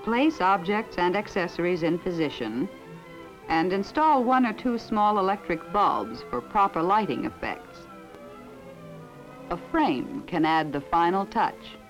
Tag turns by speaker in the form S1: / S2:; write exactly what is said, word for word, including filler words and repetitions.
S1: Place objects and accessories in position and install one or two small electric bulbs for proper lighting effects. A frame can add the final touch.